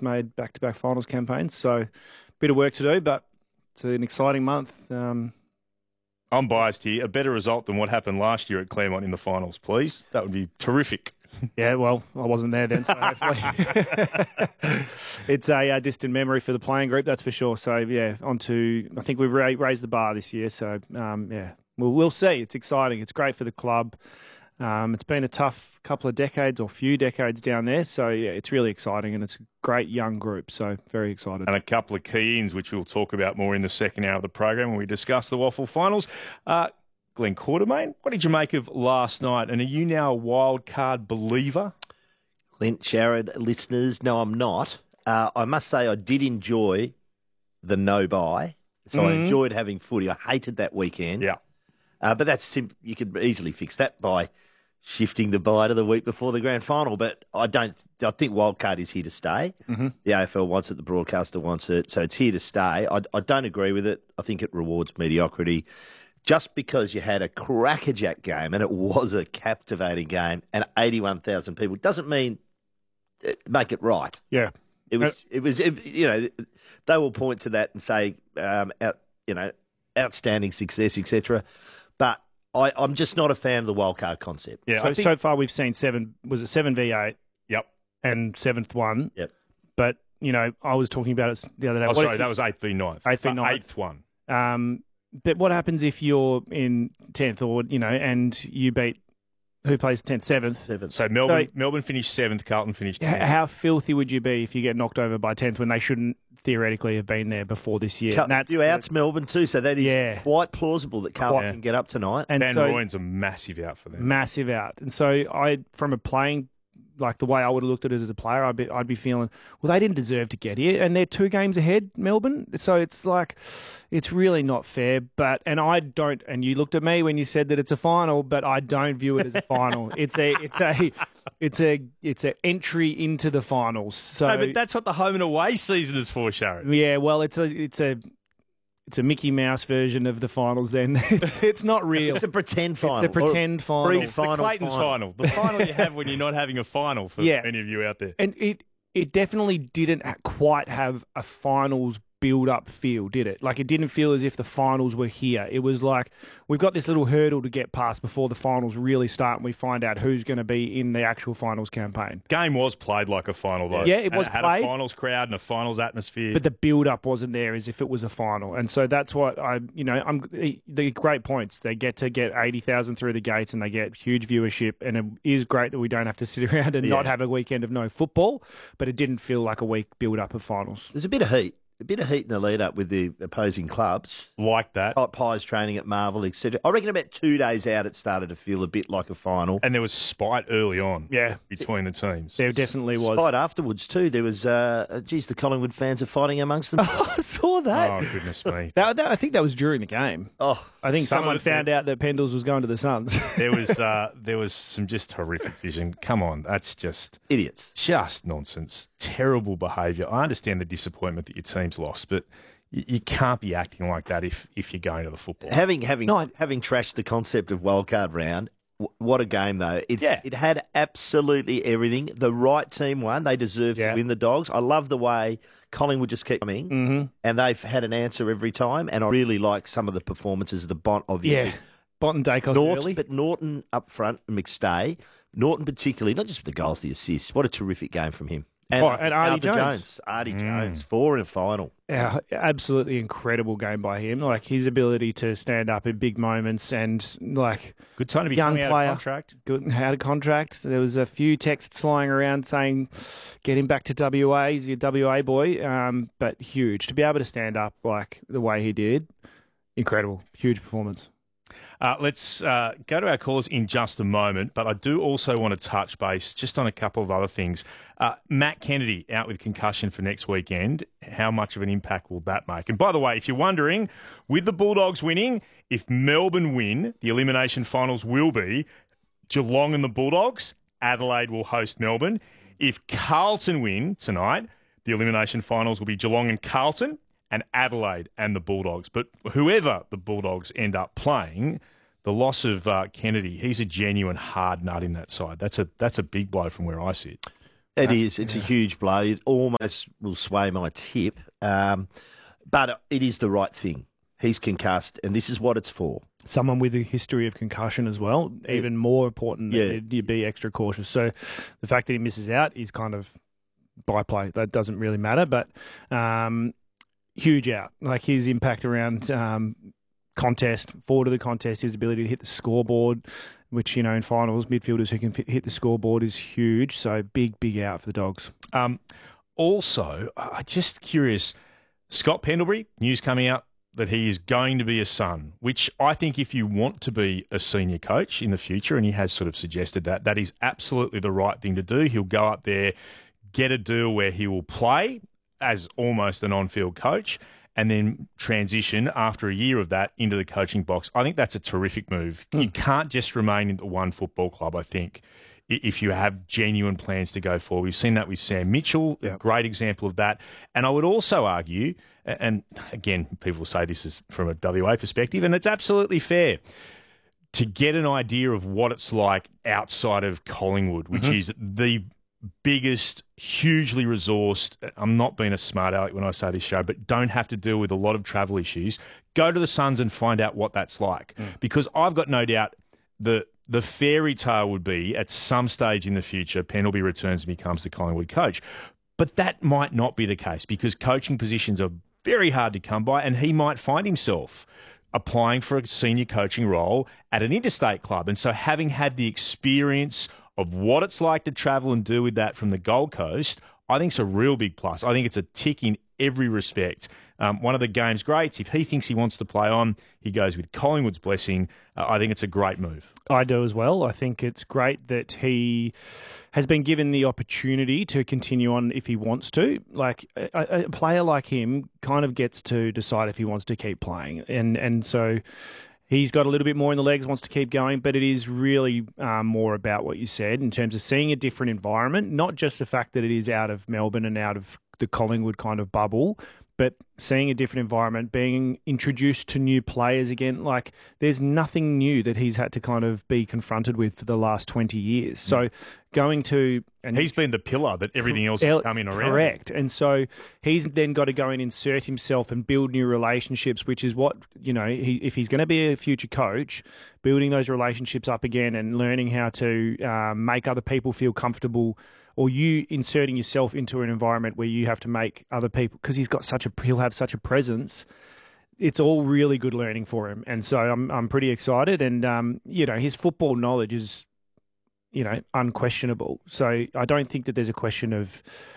made back-to-back finals campaigns. So, bit of work to do, but it's an exciting month. I'm biased here. A better result than what happened last year at Claremont in the finals, please. That would be terrific. Yeah, well, I wasn't there then, so hopefully it's a distant memory for the playing group, that's for sure. So, yeah, I think we've raised the bar this year. So, we'll see. It's exciting. It's great for the club. It's been a tough couple of decades or few decades down there. So, yeah, it's really exciting and it's a great young group. So, very excited. And a couple of key-ins, which we'll talk about more in the second hour of the program when we discuss the Waffle Finals. Glenn Quartermain, what did you make of last night? And are you now a wild card believer? Clint, Sharad, listeners, no, I'm not. I must say I did enjoy the no-bye. So I enjoyed having footy. I hated that weekend. Yeah. But that's you could easily fix that by shifting the bye to the week before the grand final. But I think wildcard is here to stay. Mm-hmm. The AFL wants it, the broadcaster wants it, so it's here to stay. I don't agree with it. I think it rewards mediocrity. Just because you had a crackerjack game, and it was a captivating game, and 81,000 people, doesn't mean make it right. Yeah. It was. They will point to that and say, outstanding success, etc. But I'm just not a fan of the wildcard concept. Yeah. So far we've seen 7 v8? Yep. And 7th one. Yep. But, I was talking about it the other day. That was 8th v 9th. 8th v 9th. 8th one. But what happens if you're in 10th or, and you beat, who plays 10th? 7th. So Melbourne finished 7th, Carlton finished 10th. How filthy would you be if you get knocked over by 10th when they shouldn't theoretically have been there befefore this year? You outs Melbourne too, so that is quite plausible that Carlton can get up tonight. And Van Rooyen's a massive out for them. Massive out. And so from a playing, like the way I would have looked at it as a player, I'd be feeling, well, they didn't deserve to get here, and they're 2 games ahead, Melbourne. So it's like, it's really not fair. And I don't. And you looked at me when you said that it's a final, but I don't view it as a final. It's a entry into the finals. So, no, but that's what the home and away season is for, Sharon. Yeah, well, it's a Mickey Mouse version of the finals then. It's not real. It's a pretend final. It's a pretend final. It's the Clayton's final. The final you have when you're not having a final for any of you out there. And it definitely didn't quite have a finals build-up feel, did it? Like, it didn't feel as if the finals were here. It was like, we've got this little hurdle to get past before the finals really start and we find out who's going to be in the actual finals campaign. Game was played like a final, though. Yeah, it was had played. A finals crowd and a finals atmosphere. But the build-up wasn't there as if it was a final. And so that's what the great points. They get 80,000 through the gates and they get huge viewership. And it is great that we don't have to sit around and not have a weekend of no football. But it didn't feel like a week build-up of finals. There's a bit of heat. A bit of heat in the lead-up with the opposing clubs. Like that. Hot Pies training at Marvel, etc. I reckon about 2 days out it started to feel a bit like a final. And there was spite early on between the teams. There definitely was. Spite afterwards too. There was, the Collingwood fans are fighting amongst them. I saw that. Oh, goodness me. I think that was during the game. Oh, I think someone found out that Pendles was going to the Suns. There was some just horrific vision. Come on, that's just... idiots. Just nonsense. Terrible behaviour. I understand the disappointment that your team's lost, but you can't be acting like that if you're going to the football. Having trashed the concept of wildcard round, what a game though. It had absolutely everything. The right team won. They deserved to win, the Dogs. I love the way Collingwood just kept coming, and they've had an answer every time, and I really like some of the performances of the Bont, obviously. Yeah, Bont and Dacos early. But Norton up front and McStay. Norton particularly, not just with the goals, the assists. What a terrific game from him. And Artie Jones. Artie Jones, 4 in a final. Yeah, absolutely incredible game by him. Like, his ability to stand up in big moments and, like... Good time to be young coming player, out of contract. Good, out of contract. There was a few texts flying around saying, get him back to WA. He's your WA boy. But huge. To be able to stand up like the way he did, incredible. Huge performance. Let's go to our callers in just a moment, but I do also want to touch base just on a couple of other things. Matt Kennedy out with concussion for next weekend. How much of an impact will that make? And by the way, if you're wondering, with the Bulldogs winning, if Melbourne win, the elimination finals will be Geelong and the Bulldogs. Adelaide will host Melbourne. If Carlton win tonight, the elimination finals will be Geelong and Carlton, and Adelaide and the Bulldogs. But whoever the Bulldogs end up playing, the loss of Kennedy, he's a genuine hard nut in that side. That's a big blow from where I sit. It is. It's a huge blow. It almost will sway my tip. But it is the right thing. He's concussed, and this is what it's for. Someone with a history of concussion as well, even more important that you be extra cautious. So the fact that he misses out is kind of byplay. That doesn't really matter, but huge out. Like his impact around contest, forward of the contest, his ability to hit the scoreboard, which, in finals, midfielders who can hit the scoreboard is huge. So big out for the Dogs. Also, I'm just curious, Scott Pendlebury, news coming out that he is going to be a son, which I think if you want to be a senior coach in the future, and he has sort of suggested that is absolutely the right thing to do. He'll go up there, get a deal where he will play as almost an on-field coach and then transition after a year of that into the coaching box. I think that's a terrific move. You can't just remain in the one football club, I think, if you have genuine plans to go forward. We've seen that with Sam Mitchell, a great example of that. And I would also argue, and again, people will say this is from a WA perspective, and it's absolutely fair, to get an idea of what it's like outside of Collingwood, which is the biggest, hugely resourced, I'm not being a smart aleck when I say this, show, but don't have to deal with a lot of travel issues. Go to the Suns and find out what that's like. Because I've got no doubt the fairy tale would be at some stage in the future, Pendlebury returns and becomes the Collingwood coach. But that might not be the case because coaching positions are very hard to come by, and he might find himself applying for a senior coaching role at an interstate club. And so having had the experience of what it's like to travel and do with that from the Gold Coast, I think it's a real big plus. I think it's a tick in every respect. One of the game's greats, if he thinks he wants to play on, he goes with Collingwood's blessing. I think it's a great move. I do as well. I think it's great that he has been given the opportunity to continue on if he wants to. Like a player like him kind of gets to decide if he wants to keep playing. And so he's got a little bit more in the legs, wants to keep going, but it is really more about what you said in terms of seeing a different environment, not just the fact that it is out of Melbourne and out of the Collingwood kind of bubble, but seeing a different environment, being introduced to new players again. Like, there's nothing new that he's had to kind of be confronted with for the last 20 years. So going to... And he's been the pillar that everything else has come in around. Correct. And so he's then got to go and insert himself and build new relationships, which is what, if he's going to be a future coach, building those relationships up again and learning how to make other people feel comfortable, or you inserting yourself into an environment where you have to make other people, because he'll have such a presence. It's all really good learning for him, and so I'm pretty excited. And his football knowledge is, unquestionable. So I don't think that there's a question of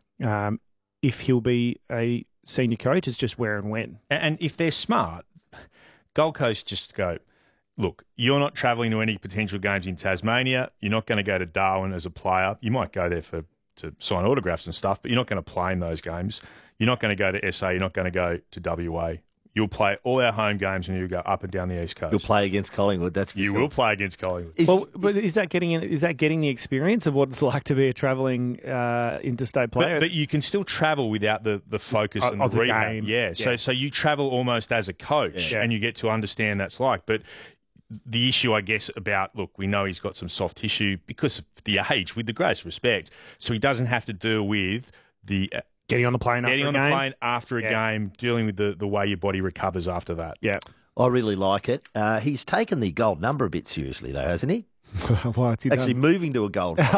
if he'll be a senior coach. It's just where and when. And if they're smart, Gold Coast just go, look, you're not travelling to any potential games in Tasmania. You're not going to go to Darwin as a player. You might go there to sign autographs and stuff, but you're not going to play in those games. You're not going to go to SA. You're not going to go to WA. You'll play all our home games and you'll go up and down the East Coast. You'll play against Collingwood, that's for You sure. will play against Collingwood. But is that getting the experience of what it's like to be a travelling interstate player? But you can still travel without the focus and the game. Yeah. So you travel almost as a coach and you get to understand that's like. But the issue, I guess, about, look, we know he's got some soft tissue because of the age, with the greatest respect. So he doesn't have to deal with the... Getting on the plane after a game, dealing with the way your body recovers after that. Yeah. I really like it. He's taken the gold number a bit seriously, though, hasn't he? What's he Actually done? moving to a gold. Good.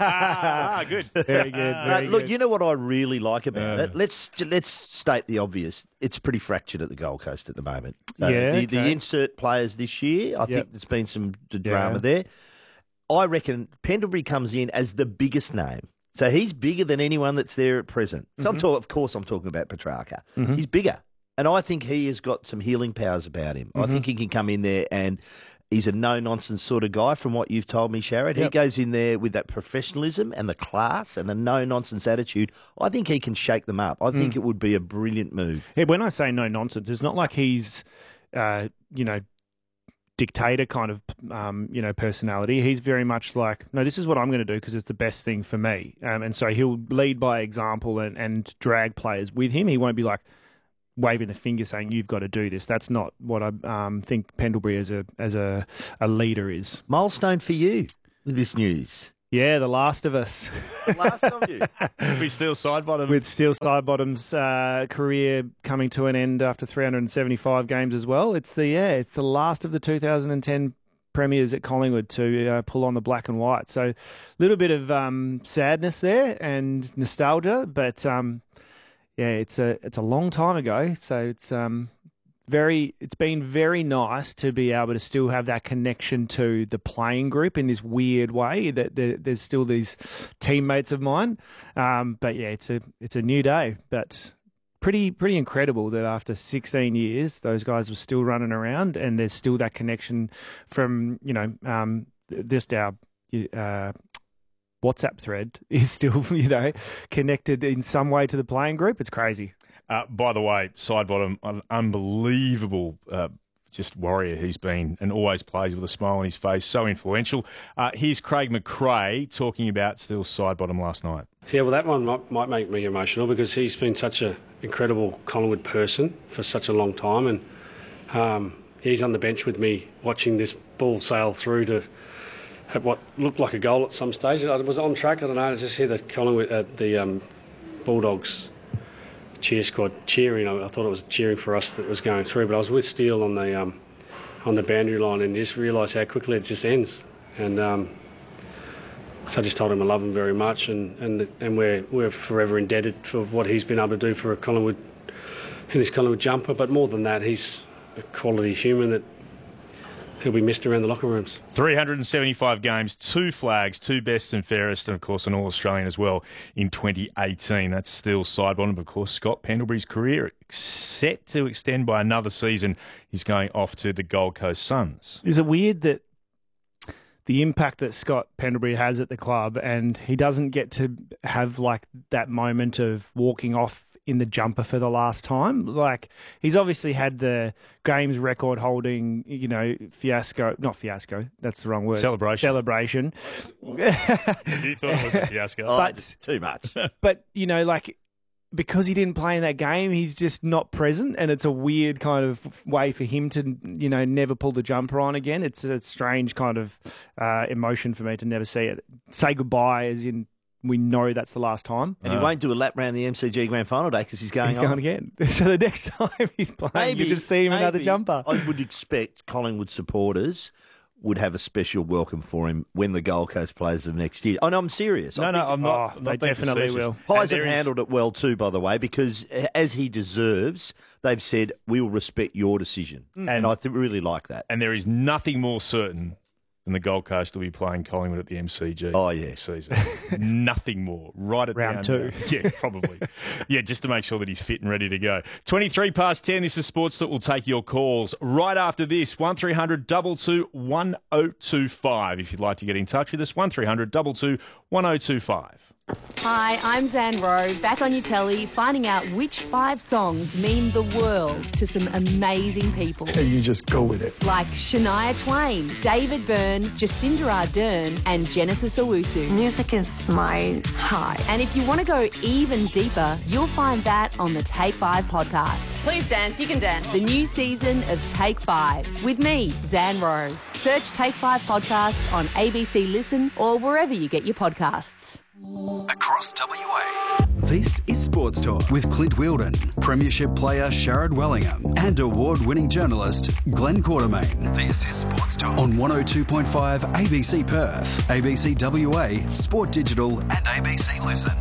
Very good. Look, you know what I really like about it? Let's state the obvious. It's pretty fractured at the Gold Coast at the moment. The insert players this year, I think there's been some drama there. I reckon Pendlebury comes in as the biggest name. So he's bigger than anyone that's there at present. So of course I'm talking about Petrarca. He's bigger. And I think he has got some healing powers about him. I think he can come in there and he's a no-nonsense sort of guy from what you've told me, Sharad. He goes in there with that professionalism and the class and the no-nonsense attitude. I think he can shake them up. I think it would be a brilliant move. Yeah, when I say no-nonsense, it's not like he's, dictator kind of, personality. He's very much like, no, this is what I'm going to do because it's the best thing for me. And so he'll lead by example and drag players with him. He won't be like waving the finger saying, you've got to do this. That's not what I think Pendlebury as a leader is. Milestone for you with this news. Yeah, The Last of Us. The last of you. We still side bottom. With Steel Sidebottom's career coming to an end after 375 games as well. It's the last of the 2010 premiers at Collingwood to pull on the black and white. So a little bit of sadness there and nostalgia, but it's a long time ago. So it's been very nice to be able to still have that connection to the playing group in this weird way that there's still these teammates of mine. But yeah, it's a new day, but pretty incredible that after 16 years, those guys were still running around and there's still that connection from, just our WhatsApp thread is still, connected in some way to the playing group. It's crazy. By the way, Sidebottom, an unbelievable just warrior he's been and always plays with a smile on his face, so influential. Here's Craig McRae talking about Steele Sidebottom last night. Yeah, well, that one might make me emotional because he's been such an incredible Collingwood person for such a long time, and he's on the bench with me watching this ball sail through to have what looked like a goal at some stage. I was on track, I don't know, I just hear the Collingwood, the Bulldogs cheer squad cheering. I thought it was cheering for us that was going through, but I was with Steele on the boundary line and just realised how quickly it just ends. And so I just told him I love him very much, and we're forever indebted for what he's been able to do for a Collingwood in this Collingwood jumper. But more than that, he's a quality human that he'll be missed around the locker rooms. 375 games, 2 flags, 2 best and fairest, and of course an All-Australian as well in 2018. That's still Sidebottom. Of course, Scott Pendlebury's career set to extend by another season. He's going off to the Gold Coast Suns. Is it weird that the impact that Scott Pendlebury has at the club and he doesn't get to have like that moment of walking off in the jumper for the last time? Like, he's obviously had the games record holding, not fiasco, that's the wrong word. Celebration. You thought it was a fiasco. But too much. But, because he didn't play in that game, he's just not present, and it's a weird kind of way for him to, never pull the jumper on again. It's a strange kind of emotion for me to never see it. Say goodbye, as in we know that's the last time. And he won't do a lap round the MCG Grand Final day because he's going on. Again. So the next time he's playing, you just see him another jumper. I would expect Collingwood supporters would have a special welcome for him when the Gold Coast plays them next year. Oh, no, I'm serious. I'm not. They definitely will. Pies have handled it well too, by the way, because as he deserves, they've said, we will respect your decision. And I really like that. And there is nothing more certain than the Gold Coast will be playing Collingwood at the MCG next season. Nothing more. Right at round 2. Yeah, probably. Just to make sure that he's fit and ready to go. 23 past 10, this is Sports that will take your calls. Right after this, 1300 22 1025. If you'd like to get in touch with us, 1300 22 1025. Hi, I'm Zan Rowe, back on your telly, finding out which 5 songs mean the world to some amazing people. And you just go with it. Like Shania Twain, David Byrne, Jacinda Ardern, and Genesis Owusu. Music is my heart. And if you want to go even deeper, you'll find that on the Take 5 podcast. Please dance, you can dance. The new season of Take 5 with me, Zan Rowe. Search Take 5 podcast on ABC Listen or wherever you get your podcasts. Across WA. This is Sports Talk with Clint Wheeldon, Premiership player Sharad Wellingham, and award-winning journalist Glenn Quartermain. This is Sports Talk on 102.5 ABC Perth, ABC WA, Sport Digital, and ABC Listen.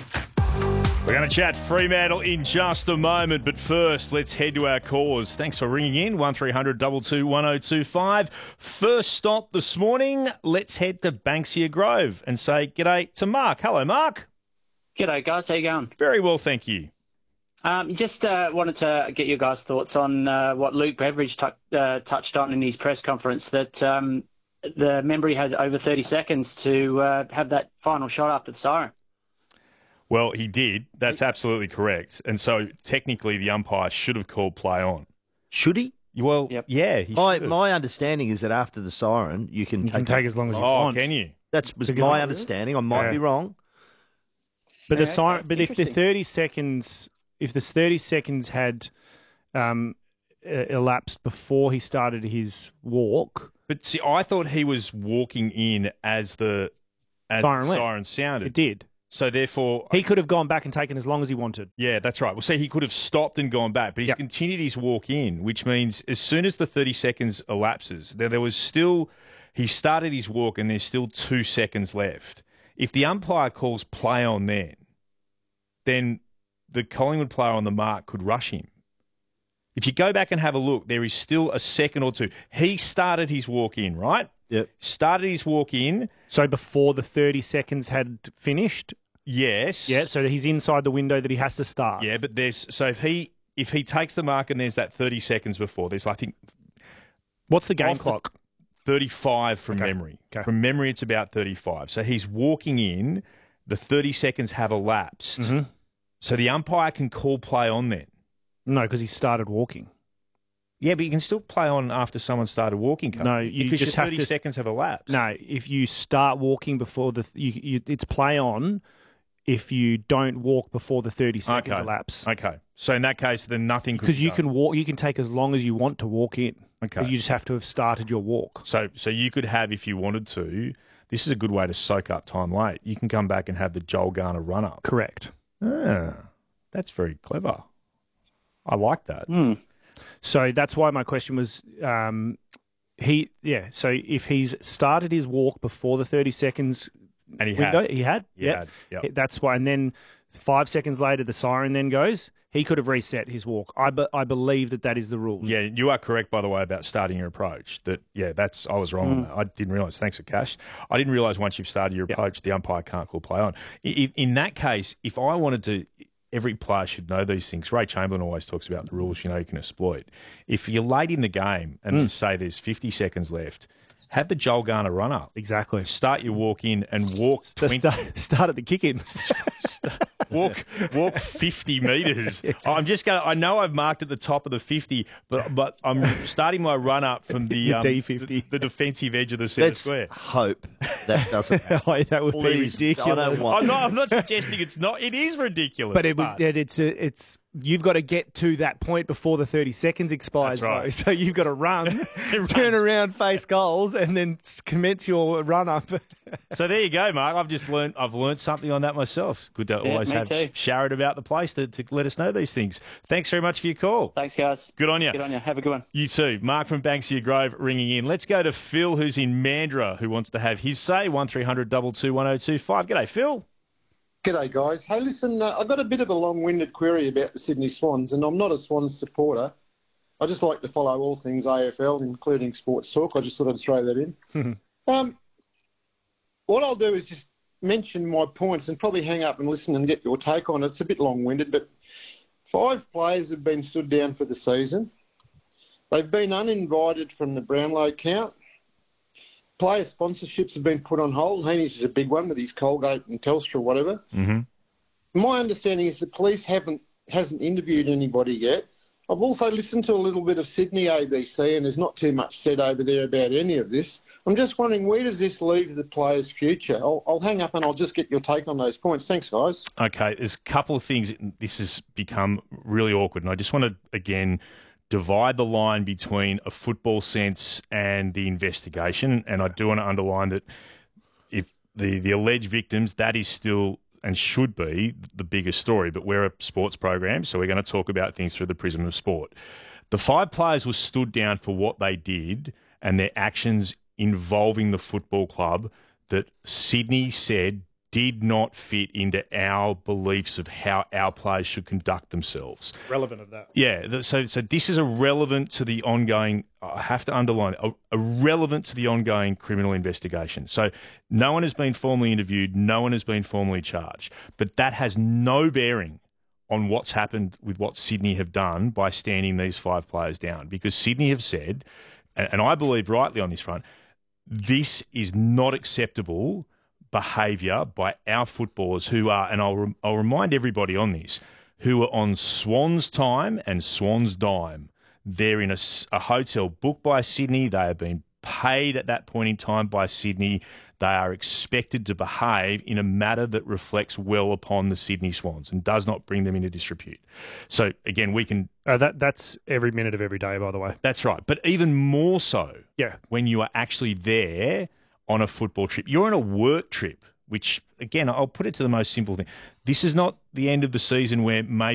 We're going to chat Fremantle in just a moment, but first, let's head to our cause. Thanks for ringing in, 1300 22 1025. First stop this morning, let's head to Banksia Grove and say g'day to Mark. Hello, Mark. G'day, guys. How you going? Very well, thank you. Just wanted to get your guys' thoughts on what Luke Beveridge touched on in his press conference, that the member had over 30 seconds to have that final shot after the siren. Well, he did. That's absolutely correct. And so technically the umpire should have called play on. Should he? Well, yep. Yeah. My understanding is that after the siren, you can take as long as you want. Oh, can you? That was my understanding. I might be wrong. But the siren, but if the 30 seconds, had elapsed before he started his walk. But see, I thought he was walking in as the as Siren the went. siren sounded. It did. So therefore, He could have gone back and taken as long as he wanted. yeah, that's right. Well, see, he could have stopped and gone back, but he's continued his walk in, which means as soon as the 30 seconds elapses, there was still, he started his walk and there's still 2 seconds left. If the umpire calls play on then the Collingwood player on the mark could rush him. If you go back and have a look, there is still a second or two. He started his walk in, right? Yep. Started his walk in. So before the 30 seconds had finished? Yes. Yeah, so he's inside the window that he has to start. Yeah, but if he takes the mark and there's that 30 seconds before, there's I think What's the game clock? 35 from memory. Okay. From memory, it's about 35. So he's walking in. The 30 seconds have elapsed. Mm-hmm. So the umpire can call play on then. No, because he started walking. Yeah, but you can still play on after someone started walking. No, you because just your have 30 to- seconds have elapsed. No, if you start walking before it's play on if you don't walk before the 30 seconds elapse. Okay. So in that case, then nothing could Because be you done. can walk, you can take as long as you want to walk in. Okay. But you just have to have started your walk. So you could have, if you wanted to, this is a good way to soak up time late. You can come back and have the Joel Garner run-up. Correct. Ah, that's very clever. I like that. So that's why my question was, so if he's started his walk before the 30 seconds And he window, had. he had? He had, yep. That's why. And then 5 seconds later, the siren then goes. He could have reset his walk. I believe that is the rules. Yeah, you are correct, by the way, about starting your approach. I was wrong on that. I didn't realise. Thanks, Akash. I didn't realise once you've started your approach, the umpire can't call play on. In that case, if I wanted to, every player should know these things. Ray Chamberlain always talks about the rules you can exploit. If you're late in the game and just say there's 50 seconds left, have the Joel Garner run up. Exactly. Start your walk in and walk 20. Start at the kick in. Walk 50 metres. I'm just going. I know I've marked at the top of the 50, but I'm starting my run up from the D50, the defensive edge of the centre Let's square. hope that doesn't happen. That would Please, be ridiculous. I don't want I'm not suggesting it's not. It is ridiculous. But it's you've got to get to that point before the 30 seconds expires. That's right. Though. So you've got to run, turn around, face goals, and then commence your run up. So there you go, Mark. I've learned something on that myself. Good to always me have too. Sharrod about the place to let us know these things. Thanks very much for your call. Thanks, guys. Good on you. Good on you. Have a good one. You too. Mark from Banksia Grove ringing in. Let's go to Phil, who's in Mandurah, who wants to have his say. 1300 22 1025. G'day, Phil. G'day, guys. Hey, listen, I've got a bit of a long-winded query about the Sydney Swans, and I'm not a Swans supporter. I just like to follow all things AFL, including sports talk. I just thought I'd throw that in. What I'll do is just mention my points and probably hang up and listen and get your take on it. It's a bit long-winded, but 5 players have been stood down for the season. They've been uninvited from the Brownlow count. Player sponsorships have been put on hold. Heaney's is a big one with his Colgate and Telstra or whatever. Mm-hmm. My understanding is the police hasn't interviewed anybody yet. I've also listened to a little bit of Sydney ABC, and there's not too much said over there about any of this. I'm just wondering, where does this leave the players' future? I'll hang up and I'll just get your take on those points. Thanks, guys. Okay, there's a couple of things. This has become really awkward, and I just want to, again, divide the line between a football sense and the investigation. And I do want to underline that if the alleged victims, that is still and should be the biggest story. But we're a sports program, so we're going to talk about things through the prism of sport. The 5 players were stood down for what they did and their actions involving the football club that Sydney said did not fit into our beliefs of how our players should conduct themselves. Relevant of that. Yeah, so this is irrelevant to the ongoing, I have to underline, irrelevant to the ongoing criminal investigation. So no one has been formally interviewed, no one has been formally charged, but that has no bearing on what's happened with what Sydney have done by standing these 5 players down, because Sydney have said, and I believe rightly on this front, this is not acceptable behaviour by our footballers who are, and I'll remind everybody on this, who are on Swans time and Swans dime. They're in a hotel booked by Sydney. They have been paid at that point in time by Sydney. They are expected to behave in a manner that reflects well upon the Sydney Swans and does not bring them into disrepute. So, again, we can... That's every minute of every day, by the way. That's right. But even more so when you are actually there on a football trip. You're on a work trip which, again, I'll put it to the most simple thing. This is not the end of the season where maybe